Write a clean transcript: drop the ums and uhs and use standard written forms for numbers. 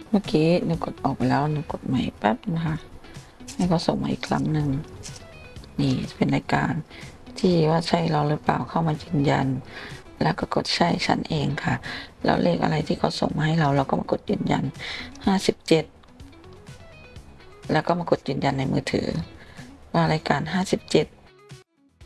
เมื่อกี้หนูกดออกไปแล้วหนูกดใหม่แป๊บนะคะให้เขาส่งมาอีกครั้งหนึ่งนี่เป็นรายการที่ว่าใช่เราหรือเปล่าเข้ามายืนยันแล้วก็กดใช่ฉันเองค่ะแล้วเลขอะไรที่เขาส่งมาให้เราก็มากดยืนยัน57แล้วก็มากดยืนยันในมือถือว่ารายการ57